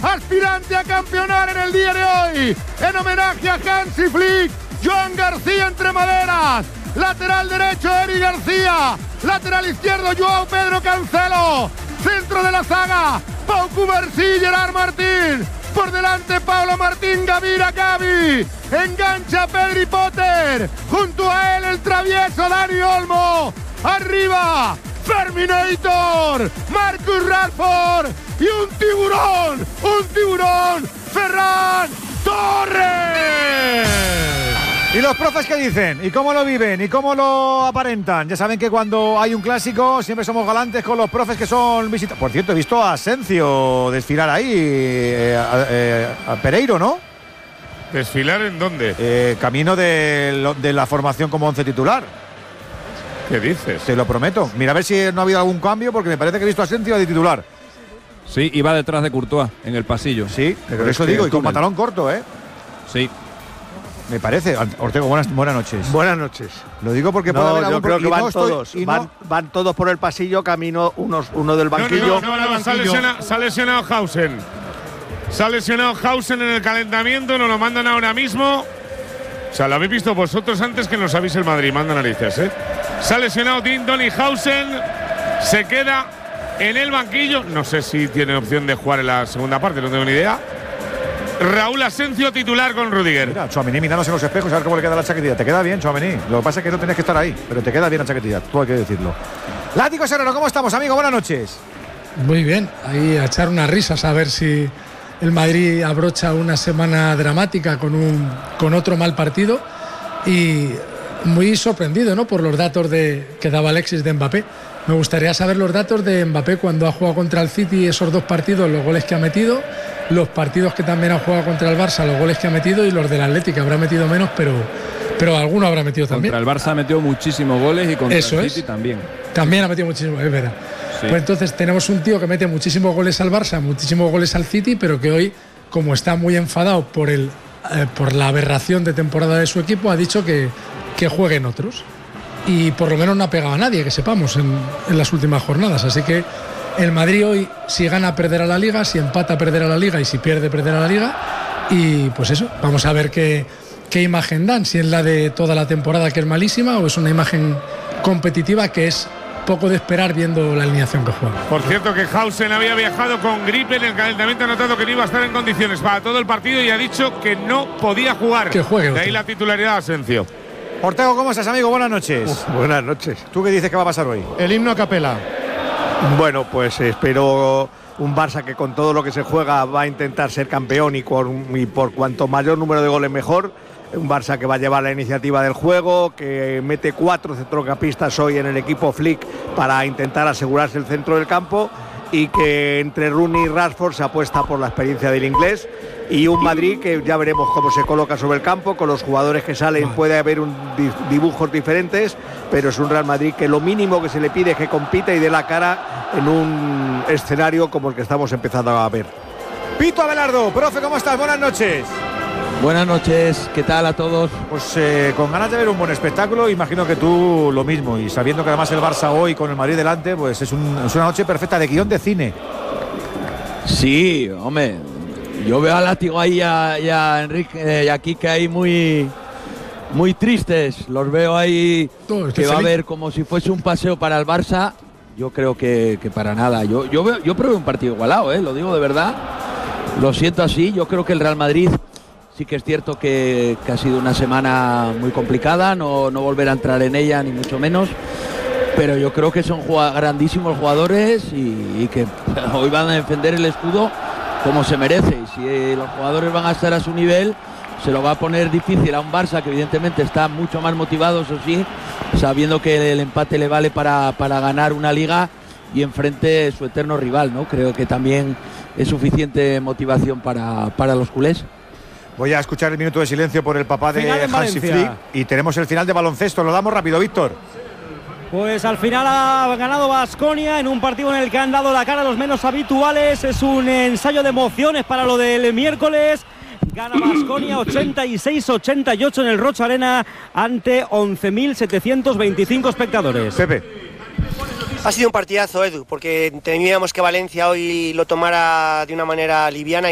aspirante a campeonar en el día de hoy. En homenaje a Hansi Flick, Joan García entre maderas. Lateral derecho, Eric García. Lateral izquierdo, Joao Pedro Cancelo. Centro de la saga, Pau Cubarsí, Gerard Martín. Por delante, Paulo Martín, Gavira Gavi. Engancha Pedri Potter. Junto a él, el travieso Dani Olmo. Arriba, Ferminator, Marcus Rashford. Y un tiburón, Ferran Torres. ¿Y los profes qué dicen? ¿Y cómo lo viven? ¿Y cómo lo aparentan? Ya saben que cuando hay un clásico siempre somos galantes con los profes que son visitantes. Por cierto, he visto a Asencio desfilar ahí, a Pereiro, ¿no? ¿Desfilar en dónde? Camino de la formación como 11 titular. ¿Qué dices? Te lo prometo. Mira a ver si no ha habido algún cambio, porque me parece que he visto a Asencio de titular. Sí, iba detrás de Courtois en el pasillo. Sí, pero eso digo, y con pantalón corto, ¿eh? Sí. Me parece. Ortego, buenas noches. Buenas noches. Lo digo porque puede haber yo creo que van todos. Van todos por el pasillo, camino uno del banquillo. No, se ha lesionado Hausen. Se ha lesionado Hausen en el calentamiento, nos lo mandan ahora mismo. O sea, lo habéis visto vosotros antes que nos avise el Madrid, manda narices, ¿eh? Se ha lesionado Donny Hausen, se queda en el banquillo. No sé si tiene opción de jugar en la segunda parte, no tengo ni idea. Raúl Asencio titular con Rudiger. Mira, Tchouaméni mirándose en los espejos a ver cómo le queda la chaquetilla. Te queda bien, Tchouaméni. Lo que pasa es que no tienes que estar ahí, pero te queda bien la chaquetilla, tú hay que decirlo. Látigo Serrano, ¿cómo estamos, amigo? Buenas noches. Muy bien, ahí a echar unas risas a ver si el Madrid abrocha una semana dramática con otro mal partido, y muy sorprendido, ¿no?, por los datos que daba Alexis de Mbappé. Me gustaría saber los datos de Mbappé cuando ha jugado contra el City, esos dos partidos, los goles que ha metido, los partidos que también ha jugado contra el Barça, los goles que ha metido, y los del Atlético, habrá metido menos, pero alguno habrá metido también. Contra el Barça metió muchísimos goles y contra Eso el City es. también. También ha metido muchísimos, es verdad. Sí. Pues entonces tenemos un tío que mete muchísimos goles al Barça, muchísimos goles al City, pero que hoy, como está muy enfadado por la aberración de temporada de su equipo, ha dicho que jueguen otros. Y por lo menos no ha pegado a nadie, que sepamos, en las últimas jornadas. Así que el Madrid hoy, si gana, perderá la Liga, si empata, perderá la Liga, y si pierde, perderá la Liga. Y pues eso, vamos a ver qué imagen dan, si es la de toda la temporada, que es malísima, o es una imagen competitiva que es poco de esperar viendo la alineación que juega. Por cierto, que Hausen había viajado con gripe en el calentamiento, ha notado que no iba a estar en condiciones para todo el partido y ha dicho que no podía jugar. Que juegue. De ahí la titularidad de Asencio. Ortego, ¿cómo estás, amigo? Buenas noches. Buenas noches. ¿Tú qué dices que va a pasar hoy? El himno a capela. Bueno, pues espero un Barça que con todo lo que se juega va a intentar ser campeón, y por cuanto mayor número de goles mejor. Un Barça que va a llevar la iniciativa del juego, que mete 4 centrocampistas hoy en el equipo Flick para intentar asegurarse el centro del campo, y que entre Rooney y Rashford se apuesta por la experiencia del inglés, y un Madrid que ya veremos cómo se coloca sobre el campo. Con los jugadores que salen puede haber dibujos diferentes, pero es un Real Madrid que lo mínimo que se le pide es que compita y dé la cara en un escenario como el que estamos empezando a ver. Pito Abelardo, profe, ¿cómo estás? Buenas noches. Buenas noches, ¿qué tal a todos? Pues con ganas de ver un buen espectáculo, imagino que tú lo mismo, y sabiendo que además el Barça hoy con el Madrid delante, pues es una noche perfecta de guión de cine. Sí, hombre, yo veo a Látigo ahí y a Enrique y a Quique ahí muy tristes, los veo ahí que va a haber como si fuese un paseo para el Barça. Yo creo que para nada, yo probé un partido igualado, lo digo de verdad, lo siento así. Yo creo que el Real Madrid sí que es cierto que ha sido una semana muy complicada, no volver a entrar en ella, ni mucho menos, pero yo creo que son grandísimos jugadores y que hoy van a defender el escudo como se merece, y si los jugadores van a estar a su nivel, se lo va a poner difícil a un Barça que evidentemente está mucho más motivado, eso sí, sabiendo que el empate le vale para ganar una Liga, y enfrente su eterno rival, ¿no? Creo que también es suficiente motivación para los culés. Voy a escuchar el minuto de silencio por el papá de Hansi Flick, y tenemos el final de baloncesto. Lo damos rápido, Víctor. Pues al final ha ganado Baskonia en un partido en el que han dado la cara a los menos habituales. Es un ensayo de emociones para lo del miércoles. Gana Baskonia 86-88 en el Rocha Arena ante 11.725 espectadores. Pepe. Ha sido un partidazo, Edu, porque temíamos que Valencia hoy lo tomara de una manera liviana